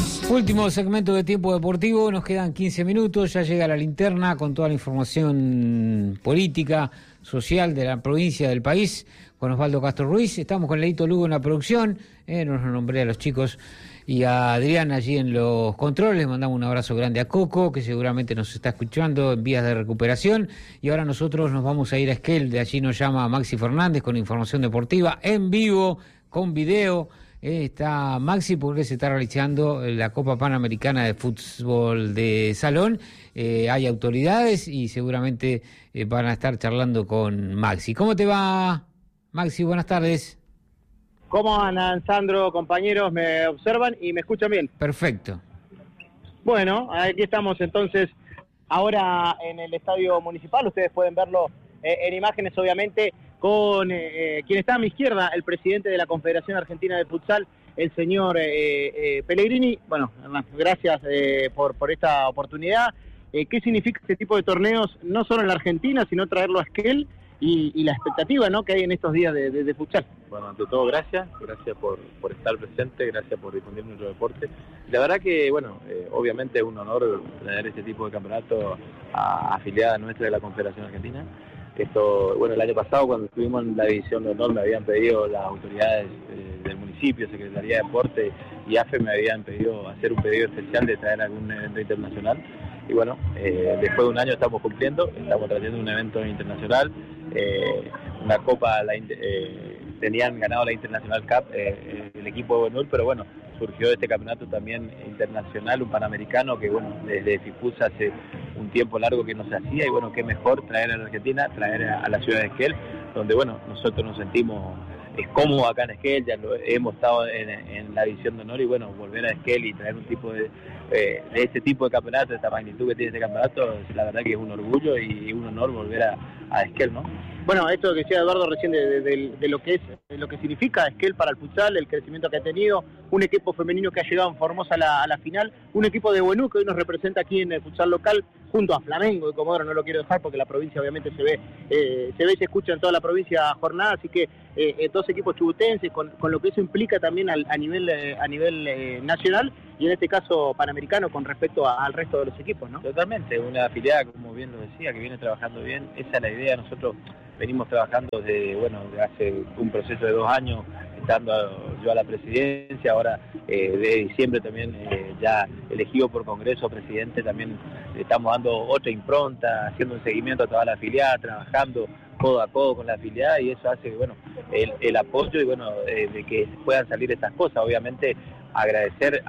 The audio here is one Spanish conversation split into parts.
Último segmento de Tiempo Deportivo, nos quedan 15 minutos, ya llega la linterna con toda la información política, social de la provincia, del país, con Osvaldo Castro Ruiz. Estamos con Leito Lugo en la producción, nos nombré a los chicos y a Adrián allí en los controles. Mandamos un abrazo grande a Coco, que seguramente nos está escuchando en vías de recuperación. Y ahora nosotros nos vamos a ir a Esquel, de allí nos llama Maxi Fernández con información deportiva en vivo, con video. Está Maxi porque se está realizando la Copa Panamericana de Fútbol de Salón. Hay autoridades y seguramente van a estar charlando con Maxi. ¿Cómo te va, Maxi? Buenas tardes. ¿Cómo andan, Sandro, compañeros? ¿Me observan y me escuchan bien? Perfecto. Bueno, aquí estamos entonces ahora en el Estadio Municipal. Ustedes pueden verlo en imágenes, obviamente, con quien está a mi izquierda, el presidente de la Confederación Argentina de Futsal, el señor Pellegrini. Bueno, gracias por esta oportunidad. ¿Qué significa este tipo de torneos, no solo en la Argentina, sino traerlo a Esquel y la expectativa, ¿no?, que hay en estos días de futsal? Bueno, ante todo, gracias por estar presente, gracias por difundir nuestro deporte. La verdad que, bueno, obviamente es un honor tener este tipo de campeonato afiliada nuestra de la Confederación Argentina. Esto, bueno, el año pasado cuando estuvimos en la división de honor me habían pedido las autoridades del municipio, Secretaría de Deporte y AFE me habían pedido hacer un pedido especial de traer algún evento internacional. Y bueno, después de un año estamos cumpliendo, estamos trayendo un evento internacional, una copa, tenían ganado la International Cup el equipo de Buenur, pero bueno, surgió este campeonato también internacional, un panamericano que bueno, desde FIFUS hace un tiempo largo que no se hacía y bueno, qué mejor traer a la Argentina, traer a la ciudad de Esquel, donde bueno, nosotros nos sentimos cómodos acá en Esquel, ya hemos estado en la división de honor y bueno, volver a Esquel y traer un tipo de este tipo de campeonato, de esta magnitud que tiene este campeonato, la verdad que es un orgullo y un honor volver a Esquel, ¿no? Bueno, esto que decía Eduardo recién de lo que es, lo que significa Esquel para el futsal, el crecimiento que ha tenido, un equipo femenino que ha llegado en Formosa a la final, un equipo de Buenú que hoy nos representa aquí en el futsal local, junto a Flamengo y Comodoro, no lo quiero dejar porque la provincia obviamente se ve y se escucha en toda la provincia jornada, así que dos equipos chubutenses, con lo que eso implica también a nivel nacional y en este caso panamericano con respecto al resto de los equipos, ¿no? Totalmente, una afiliada, como bien lo decía, que viene trabajando bien, esa es la idea. Nosotros venimos trabajando desde hace un proceso de 2 años, estando yo a la presidencia, ahora de diciembre también ya elegido por Congreso presidente, también estamos dando otra impronta, haciendo un seguimiento a toda la afiliada, trabajando codo a codo con la afiliada y eso hace bueno el apoyo y bueno de que puedan salir estas cosas. Obviamente agradecer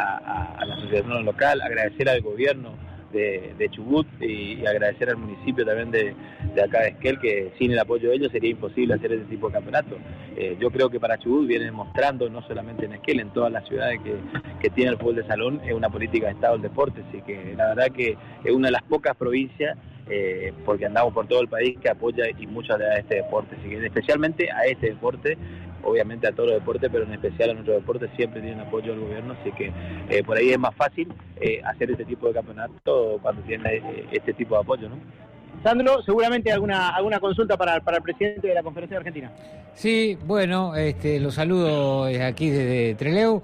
a la asociación local, agradecer al gobierno de Chubut y agradecer al municipio también de acá de Esquel, que sin el apoyo de ellos sería imposible hacer ese tipo de campeonato. Yo creo que para Chubut viene mostrando, no solamente en Esquel, en todas las ciudades que tiene el fútbol de salón, es una política de Estado del deporte, así que la verdad que es una de las pocas provincias, porque andamos por todo el país, que apoya y mucho a este deporte, así que especialmente a este deporte, obviamente a todos los deportes, pero en especial a nuestro deporte siempre tienen apoyo del gobierno, así que por ahí es más fácil hacer este tipo de campeonato cuando tiene este tipo de apoyo, ¿no? Sandro, seguramente alguna consulta para el presidente de la Confederación Argentina. Sí, bueno, los saludo aquí desde Trelew.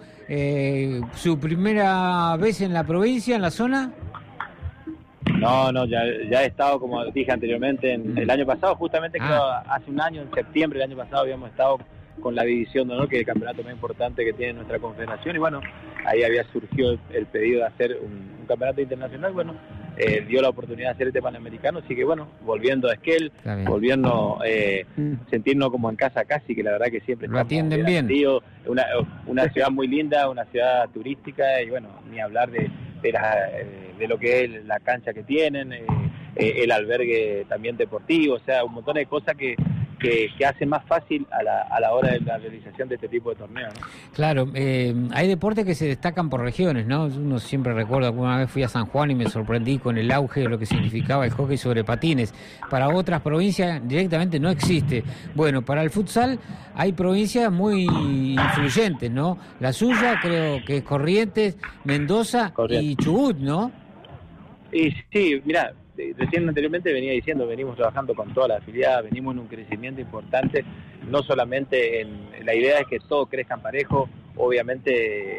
¿Su primera vez en la provincia, en la zona? No, ya he estado, como dije anteriormente, el año pasado, justamente creo hace un año, en septiembre del año pasado habíamos estado con la división de honor, que es el campeonato más importante que tiene nuestra confederación, y bueno, ahí había surgido el pedido de hacer un campeonato internacional, bueno, dio la oportunidad de hacer este panamericano, así que bueno, volviendo a Esquel, volviendo sentirnos como en casa casi, que la verdad que siempre lo atienden bien. Una ciudad muy linda, una ciudad turística, y bueno, ni hablar de lo que es la cancha que tienen, el albergue también deportivo, o sea, un montón de cosas que hace más fácil a la hora de la realización de este tipo de torneos, ¿no? Claro, hay deportes que se destacan por regiones, ¿no? Uno siempre recuerda que una vez fui a San Juan y me sorprendí con el auge de lo que significaba el hockey sobre patines. Para otras provincias directamente no existe. Bueno, para el futsal hay provincias muy influyentes, ¿no? La suya creo que es Corrientes, Mendoza y Chubut, ¿no? Y sí, mirá, recién anteriormente venía diciendo, venimos trabajando con toda la afiliada, venimos en un crecimiento importante, no solamente la idea es que todos crezcan parejo, obviamente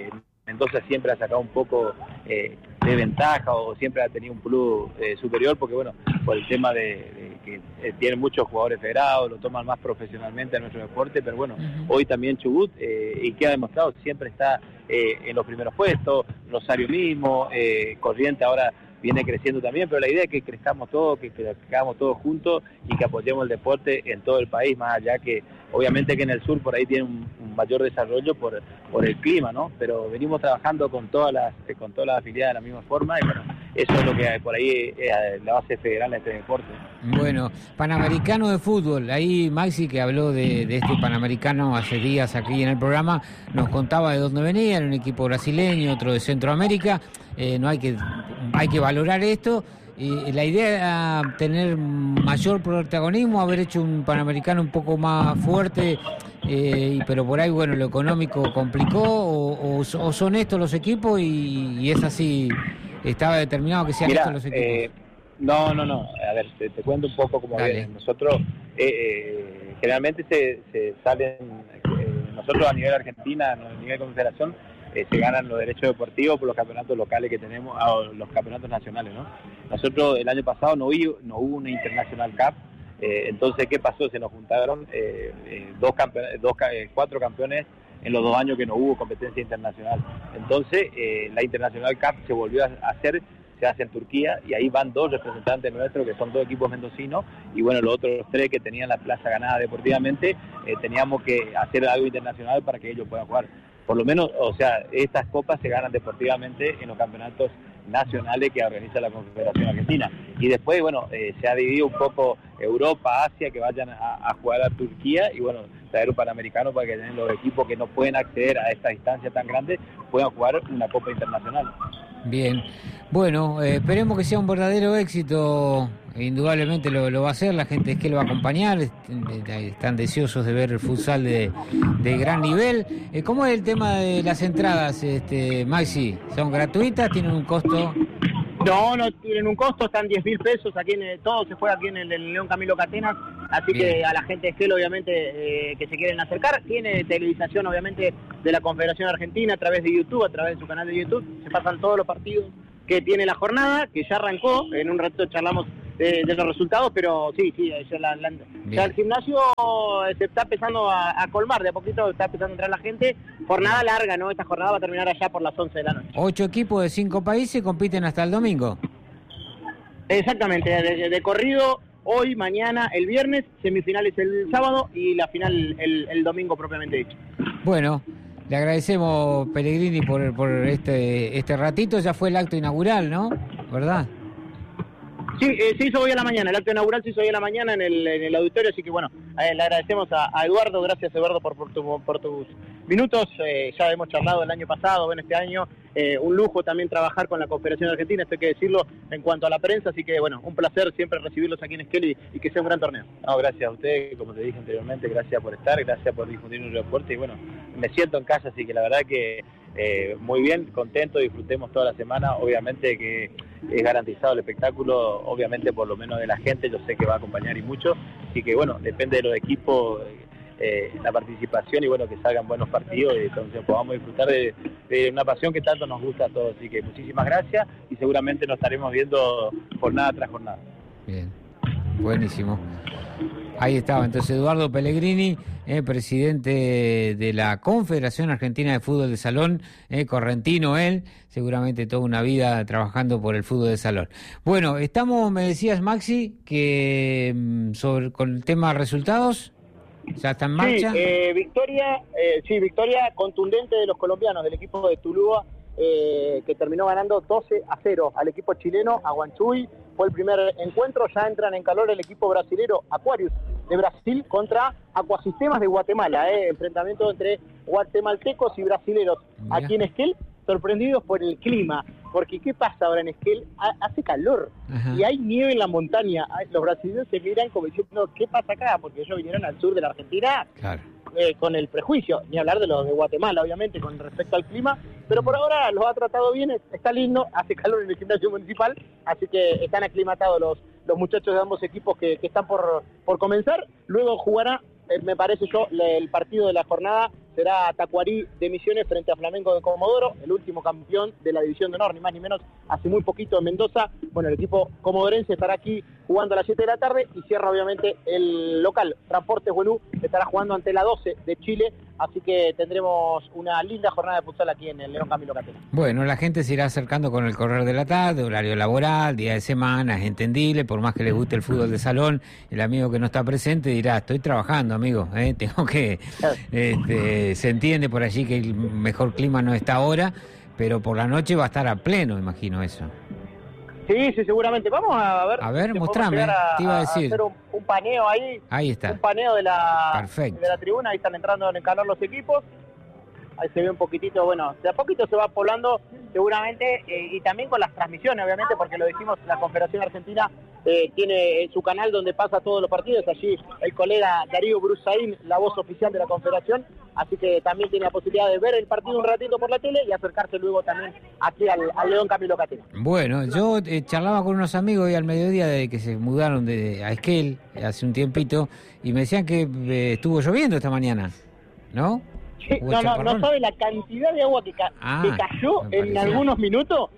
Mendoza siempre ha sacado un poco de ventaja o siempre ha tenido un plus superior porque bueno, por el tema de que tienen muchos jugadores federados, lo toman más profesionalmente a nuestro deporte, pero bueno, hoy también Chubut, y que ha demostrado, siempre está en los primeros puestos, Rosario mismo, Corrientes ahora viene creciendo también, pero la idea es que crezcamos todos, que crezcamos todos juntos y que apoyemos el deporte en todo el país, más allá que obviamente que en el sur por ahí tiene un mayor desarrollo por el clima, ¿no? Pero venimos trabajando con todas las afiliadas de la misma forma y bueno, eso es lo que por ahí es la base federal de este deporte. Bueno, Panamericano de fútbol, ahí Maxi, que habló de este Panamericano hace días aquí en el programa, nos contaba de dónde venía, era un equipo brasileño, otro de Centroamérica, hay que valorar esto. Y la idea era tener mayor protagonismo, haber hecho un Panamericano un poco más fuerte, pero por ahí, bueno, lo económico complicó, o son estos los equipos y es así, estaba determinado que sean estos los equipos. No, a ver, te cuento un poco cómo viene. Nosotros generalmente se salen, nosotros a nivel Argentina, a nivel confederación, se ganan los derechos deportivos por los campeonatos locales que tenemos, los campeonatos nacionales, ¿no? Nosotros el año pasado no hubo una International Cup, entonces ¿qué pasó? Se nos juntaron 4 campeones en los 2 años que no hubo competencia internacional. Entonces la International Cup se volvió a hacer, se hace en Turquía y ahí van 2 representantes nuestros que son 2 equipos mendocinos y bueno, los otros 3 que tenían la plaza ganada deportivamente, teníamos que hacer algo internacional para que ellos puedan jugar. Por lo menos, o sea, estas copas se ganan deportivamente en los campeonatos nacionales que organiza la Confederación Argentina. Y después, bueno, se ha dividido un poco Europa, Asia, que vayan a jugar a Turquía y, bueno, traer un Panamericano para que los equipos que no pueden acceder a esta distancia tan grande puedan jugar una Copa Internacional. Bien, bueno, esperemos que sea un verdadero éxito, indudablemente lo va a ser, la gente es que lo va a acompañar, están deseosos de ver el futsal de gran nivel. ¿Cómo es el tema de las entradas, Maxi? ¿Son gratuitas? ¿Tienen un costo? No tienen un costo, están 10.000 pesos, aquí todo se juega aquí en el León Camilo Catenas, así bien. Que a la gente de Esquel obviamente que se quieren acercar, tiene televisación obviamente de la Confederación Argentina a través de YouTube, a través de su canal de YouTube, se pasan todos los partidos que tiene la jornada, que ya arrancó, en un ratito charlamos de los resultados, pero sí, ya el gimnasio se está empezando a colmar, de a poquito está empezando a entrar la gente, jornada larga, ¿no? Esta jornada va a terminar allá por las 11 de la noche. 8 equipos de 5 países compiten hasta el domingo. Exactamente, de corrido, hoy, mañana, el viernes, semifinales el sábado y la final el domingo propiamente dicho. Bueno, le agradecemos, Pellegrini, por este ratito. Ya fue el acto inaugural, ¿no? ¿Verdad? Sí, se hizo hoy a la mañana, el acto inaugural se hizo hoy a la mañana en el auditorio, así que bueno, le agradecemos a Eduardo, gracias Eduardo por tus minutos, ya hemos charlado el año pasado, bueno, este año, un lujo también trabajar con la Confederación Argentina, esto hay que decirlo en cuanto a la prensa, así que bueno, un placer siempre recibirlos aquí en Esquel y que sea un gran torneo. No, gracias a ustedes, como te dije anteriormente, gracias por estar, gracias por difundir nuestro deporte y bueno, me siento en casa, así que la verdad que muy bien, contento, disfrutemos toda la semana, obviamente que es garantizado el espectáculo, obviamente por lo menos de la gente, yo sé que va a acompañar y mucho, así que bueno, depende de los equipos, la participación y bueno, que salgan buenos partidos y entonces podamos disfrutar de una pasión que tanto nos gusta a todos, así que muchísimas gracias y seguramente nos estaremos viendo jornada tras jornada. Bien, buenísimo. Ahí estaba entonces Eduardo Pellegrini, presidente de la Confederación Argentina de Fútbol de Salón, correntino él, seguramente toda una vida trabajando por el fútbol de salón. Bueno, estamos, me decías Maxi, que con el tema resultados, ¿ya está en marcha? Sí, victoria contundente de los colombianos, del equipo de Tulúa, que terminó ganando 12-0 al equipo chileno, a Huanchuy. Fue el primer encuentro, ya entran en calor el equipo brasilero Aquarius de Brasil contra Acuasistemas de Guatemala, enfrentamiento entre guatemaltecos y brasileros. Mira. Aquí en Esquel, sorprendidos por el clima, porque ¿qué pasa ahora en Esquel? Hace calor. Ajá. Y hay nieve en la montaña, los brasileños se miran como diciendo, ¿qué pasa acá? Porque ellos vinieron al sur de la Argentina. Claro. Con el prejuicio, ni hablar de los de Guatemala, obviamente, con respecto al clima, pero por ahora los ha tratado bien, está lindo, hace calor en el gimnasio municipal, así que están aclimatados los muchachos de ambos equipos que están por comenzar. Luego jugará, me parece yo, el partido de la jornada será Tacuarí de Misiones frente a Flamengo de Comodoro, el último campeón de la División de Honor, ni más ni menos, hace muy poquito en Mendoza. Bueno, el equipo comodorense estará aquí jugando a las 7 de la tarde y cierra obviamente el local. Transportes Buenú estará jugando ante la 12 de Chile, así que tendremos una linda jornada de futsal aquí en el León Camilo Catena. Bueno, la gente se irá acercando con el correr de la tarde, horario laboral, día de semana, es entendible, por más que les guste el fútbol de salón, el amigo que no está presente dirá, estoy trabajando, amigo, tengo que... se entiende por allí que el mejor clima no está ahora, pero por la noche va a estar a pleno, imagino eso. Sí, sí, seguramente. Vamos a ver. A ver, si mostrame, te iba a decir. hacer un paneo ahí. Ahí está. Un paneo de la tribuna, ahí están entrando en calor los equipos. Ahí se ve un poquitito, bueno, de a poquito se va poblando seguramente, y también con las transmisiones, obviamente, porque lo dijimos, la Confederación Argentina tiene su canal donde pasa todos los partidos, allí el colega Darío Brusaín, la voz oficial de la Confederación, así que también tiene la posibilidad de ver el partido un ratito por la tele y acercarse luego también aquí al León Camilo Catena. Bueno, yo charlaba con unos amigos hoy al mediodía de que se mudaron a Esquel hace un tiempito y me decían que estuvo lloviendo esta mañana, ¿no? Sí, no sabe la cantidad de agua que cayó en algunos minutos,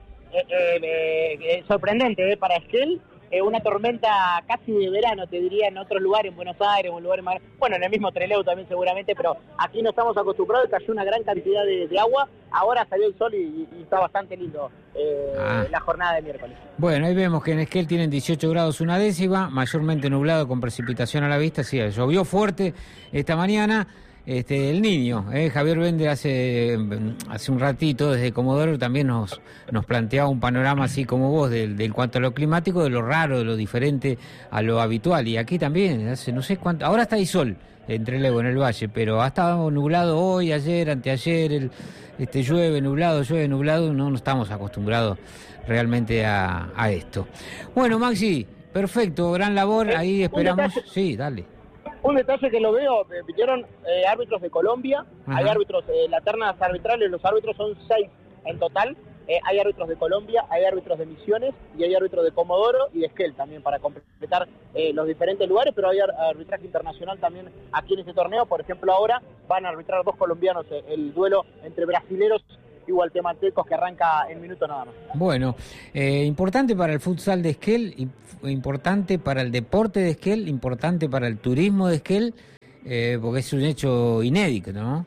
sorprendente para Esquel, una tormenta casi de verano, te diría, en otros lugares, en Buenos Aires, en lugares más, bueno, en el mismo Trelew también seguramente, pero aquí no estamos acostumbrados, cayó una gran cantidad de agua, ahora salió el sol y está bastante lindo la jornada de miércoles. Bueno, ahí vemos que en Esquel tienen 18 grados una décima, mayormente nublado con precipitación a la vista, sí, llovió fuerte esta mañana. El niño, Javier Bender hace un ratito desde Comodoro también nos planteaba un panorama así como vos en cuanto a lo climático, de lo raro, de lo diferente a lo habitual. Y aquí también, hace no sé cuánto, ahora está ahí sol en Trelew, en el valle, pero ha estado nublado hoy, ayer, anteayer, llueve, nublado, no estamos acostumbrados realmente a esto. Bueno, Maxi, perfecto, gran labor, ahí esperamos. Sí, dale. Un detalle que lo veo, vinieron árbitros de Colombia, Ajá. Hay árbitros, las ternas arbitrales, los árbitros son 6 en total, hay árbitros de Colombia, hay árbitros de Misiones y hay árbitros de Comodoro y de Esquel también para completar los diferentes lugares, pero hay arbitraje internacional también aquí en este torneo. Por ejemplo, ahora van a arbitrar 2 colombianos el duelo entre brasileros y guatemaltecos que arranca en minutos nada más. Bueno, importante para el futsal de Esquel, importante para el deporte de Esquel, importante para el turismo de Esquel, porque es un hecho inédito, ¿no?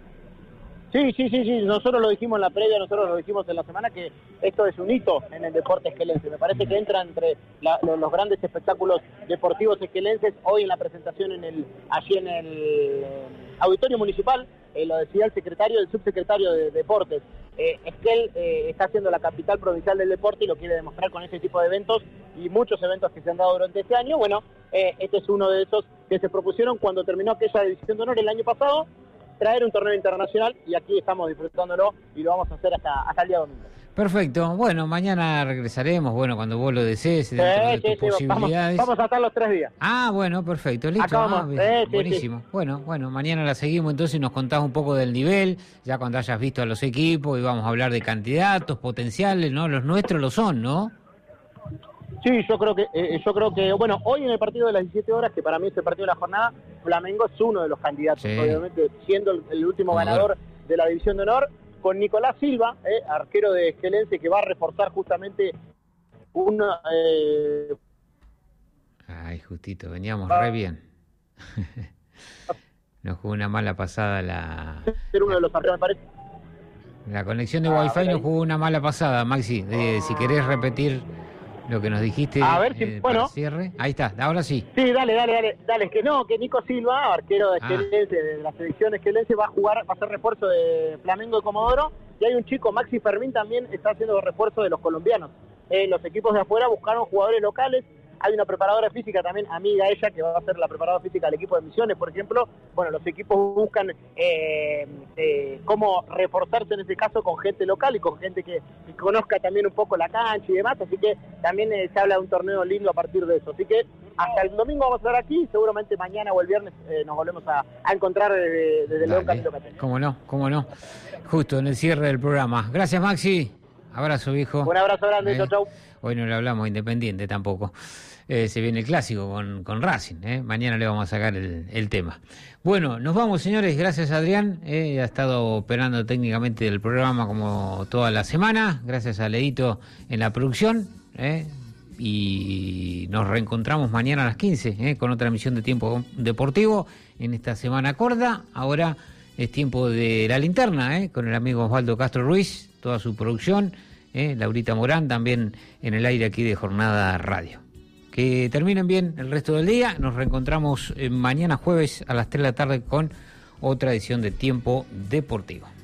Sí, nosotros lo dijimos en la previa, nosotros lo dijimos en la semana, que esto es un hito en el deporte esquelense. Me parece que entra entre los grandes espectáculos deportivos esquelenses. Hoy en la presentación allí en el auditorio municipal, lo decía el subsecretario de Deportes. Esquel está siendo la capital provincial del deporte y lo quiere demostrar con ese tipo de eventos y muchos eventos que se han dado durante este año. Bueno, este es uno de esos que se propusieron cuando terminó aquella división de honor el año pasado, traer un torneo internacional, y aquí estamos disfrutándolo y lo vamos a hacer hasta el día domingo. Perfecto, bueno, mañana regresaremos, cuando vos lo desees, dentro de tus posibilidades. Vamos a estar los 3 días. Bueno, perfecto, listo. Acá vamos. Buenísimo. Sí. Bueno, mañana la seguimos entonces y nos contás un poco del nivel, ya cuando hayas visto a los equipos, y vamos a hablar de candidatos potenciales, ¿no? Los nuestros lo son, ¿no? Sí, yo creo que, bueno, hoy en el partido de las 17 horas, que para mí es el partido de la jornada, Flamengo es uno de los candidatos, sí. Obviamente siendo el último ganador de la división de honor, con Nicolás Silva, arquero de Esquelense, que va a reforzar justamente Ay, justito, veníamos re bien. Nos jugó una mala pasada uno de los arqueros, me parece. La conexión de Wi-Fi nos jugó una mala pasada, Maxi. Si querés repetir lo que nos dijiste, a ver si, bueno, cierre. Ahí está, ahora sí. Sí, dale, que Nico Silva, arquero de Esquelense, de la selección esquelense, va a ser refuerzo de Flamengo de Comodoro, y hay un chico, Maxi Fermín, también está haciendo refuerzo de los colombianos. Los equipos de afuera buscaron jugadores locales. Hay una preparadora física también, amiga ella, que va a ser la preparadora física del equipo de Misiones, por ejemplo. Bueno, los equipos buscan cómo reforzarse en este caso con gente local y con gente que conozca también un poco la cancha y demás, así que también se habla de un torneo lindo a partir de eso. Así que hasta el domingo vamos a estar aquí, seguramente mañana o el viernes nos volvemos a encontrar desde el León Camilo Catena. Cómo no, justo en el cierre del programa. Gracias, Maxi. Abrazo, viejo. Un abrazo grande, chau. Hoy no le hablamos a Independiente tampoco. Se viene el clásico con Racing. Mañana le vamos a sacar el tema. Bueno, nos vamos, señores. Gracias, Adrián. Ha estado operando técnicamente el programa como toda la semana. Gracias a Leito en la producción. Y nos reencontramos mañana a las 15 con otra emisión de Tiempo Deportivo en esta semana corta. Ahora es tiempo de la linterna con el amigo Osvaldo Castro Ruiz, toda su producción. Laurita Morán también en el aire aquí de Jornada Radio. Que terminen bien el resto del día. Nos reencontramos mañana jueves a las 3 de la tarde con otra edición de Tiempo Deportivo.